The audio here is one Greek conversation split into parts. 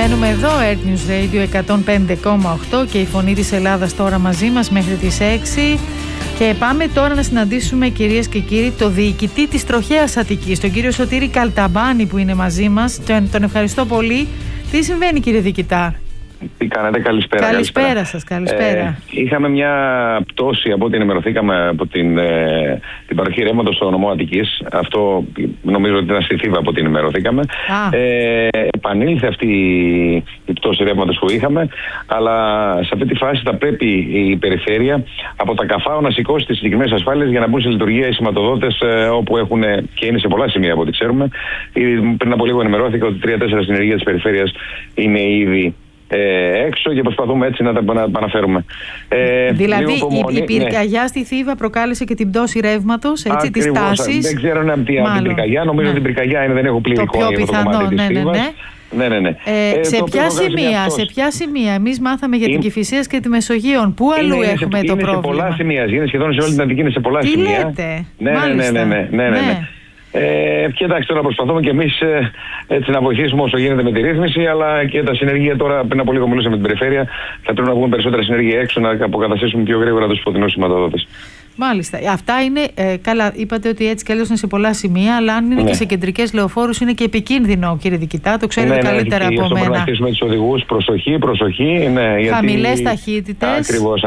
Μένουμε εδώ, Earth News Radio 105,8 και η Φωνή της Ελλάδας τώρα μαζί μας μέχρι τις 6. Και πάμε τώρα να συναντήσουμε, κυρίες και κύριοι, το διοικητή της Τροχέας Αττικής, τον κύριο Σωτήρη Καλταμπάνη, που είναι μαζί μας. Τον ευχαριστώ πολύ. Τι συμβαίνει, κύριε διοικητά? Τι κάνετε, καλησπέρα. Καλησπέρα σας, καλησπέρα. Είχαμε μια πτώση από ό,τι ενημερωθήκαμε από την παροχή ρεύματος στο νομό Αττικής. Αυτό νομίζω ότι ήταν στη Θήβα από ό,τι ενημερωθήκαμε. Επανήλθε αυτή η πτώση ρεύματος που είχαμε, αλλά σε αυτή τη φάση θα πρέπει η περιφέρεια από τα ΚΑΦΑΟ να σηκώσει τις συγκεκριμένες ασφάλειες για να μπουν σε λειτουργία οι σηματοδότες όπου έχουν και είναι σε πολλά σημεία από ό,τι ξέρουμε. Πριν από λίγο ενημερώθηκα ότι 3-4 συνεργεία της περιφέρειας είναι ήδη έξω και προσπαθούμε έτσι να τα επαναφέρουμε. Δηλαδή η πυρκαγιά στη Θήβα προκάλεσε και την πτώση ρεύματος, έτσι, της τάσης. Δεν ξέρω αν είναι από την πυρκαγιά, νομίζω ότι την πυρκαγιά είναι, δεν έχω πλήρη εικόνα για το κομμάτι της Θήβας. Ναι. Σε ποια σημεία? Εμείς μάθαμε για την Κηφισίας και τη Μεσογείων. Πού αλλού έχουμε το πρόβλημα? Σε πολλά σημεία, είναι σχεδόν σε όλη την Αττική, είναι σε πολλά σημεία. Τι λέτε? Ναι. Κοιτάξτε, τώρα προσπαθούμε και εμείς έτσι να βοηθήσουμε όσο γίνεται με τη ρύθμιση, αλλά και τα συνεργεία τώρα, πριν από λίγο μιλούσαμε με την περιφέρεια, θα πρέπει να βγουν περισσότερα συνεργεία έξω να αποκαταστήσουμε πιο γρήγορα τους φωτεινούς σηματοδότες. Μάλιστα. Αυτά είναι, καλά, είπατε ότι έτσι κι αλλιώς είναι σε πολλά σημεία, αλλά αν είναι και σε κεντρικές λεωφόρους είναι και επικίνδυνο, κύριε διοικητά, το ξέρετε καλύτερα από μένα. Πρέπει να αφήσουμε τους οδηγούς, προσοχή. Χαμηλές ταχύτητες.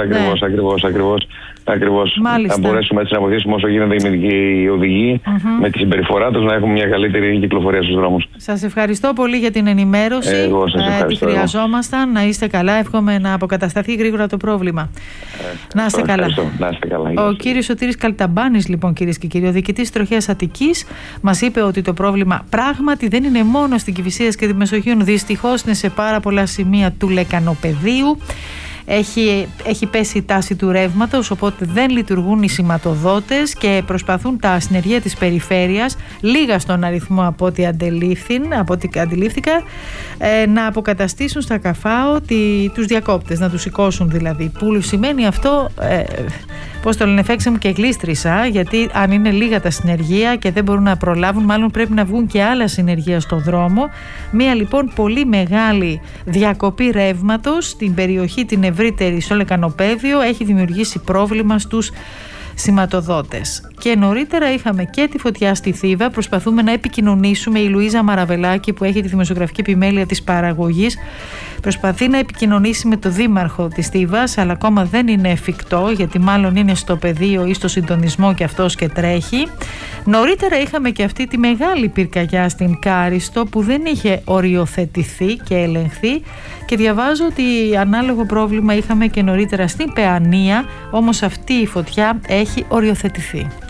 Ακριβώς. Να μπορέσουμε έτσι να βοηθήσουμε όσο γίνεται οι οδηγοί με τη συμπεριφορά τους να έχουμε μια καλύτερη κυκλοφορία στους δρόμους. Σας ευχαριστώ πολύ για την ενημέρωση. Εγώ σας ευχαριστώ. Τη χρειαζόμασταν. Να είστε καλά. Εύχομαι να αποκατασταθεί γρήγορα το πρόβλημα. Να είστε καλά. Ο κύριος Σωτήρης Καλταμπάνης, λοιπόν, κυρίες και κύριοι, ο διοικητής Τροχέας Αττικής, μας είπε ότι το πρόβλημα πράγματι δεν είναι μόνο στην Κηφισίας και τη Μεσογείων. Δυστυχώς είναι σε πάρα πολλά σημεία του λεκανοπεδίου. Έχει πέσει η τάση του ρεύματος, οπότε δεν λειτουργούν οι σηματοδότες και προσπαθούν τα συνεργεία της περιφέρειας, λίγα στον αριθμό από ό,τι αντιλήφθηκα, να αποκαταστήσουν στα ΚΑΦΑΟ τους διακόπτες, να τους σηκώσουν δηλαδή. Που σημαίνει αυτό, πώς το λένε, φέξε μου και γλίστρισα, γιατί αν είναι λίγα τα συνεργεία και δεν μπορούν να προλάβουν, μάλλον πρέπει να βγουν και άλλα συνεργεία στο δρόμο. Μία λοιπόν πολύ μεγάλη διακοπή ρεύματος στην περιοχή την ευρύτερη στο λεκανοπέδιο έχει δημιουργήσει πρόβλημα στους σηματοδότες. Και νωρίτερα είχαμε και τη φωτιά στη Θήβα. Προσπαθούμε να επικοινωνήσουμε. Η Λουίζα Μαραβελάκη, που έχει τη δημοσιογραφική επιμέλεια της παραγωγής, προσπαθεί να επικοινωνήσει με το δήμαρχο της Θήβας, αλλά ακόμα δεν είναι εφικτό, γιατί μάλλον είναι στο πεδίο ή στο συντονισμό και αυτός και τρέχει. Νωρίτερα είχαμε και αυτή τη μεγάλη πυρκαγιά στην Κάριστο που δεν είχε οριοθετηθεί και ελεγχθεί, και διαβάζω ότι ανάλογο πρόβλημα είχαμε και νωρίτερα στην Παιανία, όμως αυτή η φωτιά έχει οριοθετηθεί.